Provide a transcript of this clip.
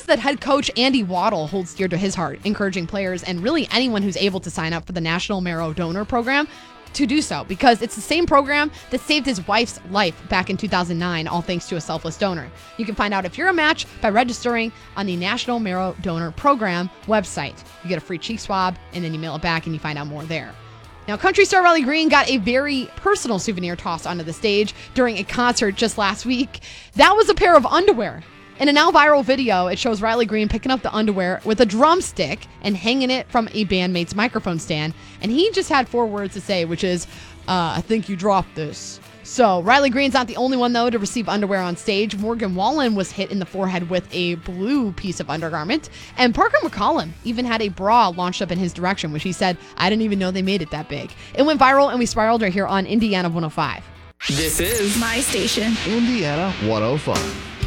that head coach Andy Waddle holds dear to his heart, encouraging players and really anyone who's able to sign up for the National Marrow Donor Program to do so, because it's the same program that saved his wife's life back in 2009, all thanks to a selfless donor. You can find out if you're a match by registering on the National Marrow Donor Program website. You get a free cheek swab, and then you mail it back and you find out more there. Now, country star Riley Green got a very personal souvenir tossed onto the stage during a concert just last week. That was a pair of underwear. In a now viral video, it shows Riley Green picking up the underwear with a drumstick and hanging it from a bandmate's microphone stand. And he just had 4 words to say, which is, I think you dropped this. So Riley Green's not the only one, though, to receive underwear on stage. Morgan Wallen was hit in the forehead with a blue piece of undergarment. And Parker McCollum even had a bra launched up in his direction, which he said, I didn't even know they made it that big. It went viral, and we spiraled right here on Indiana 105. This is My station. Indiana 105.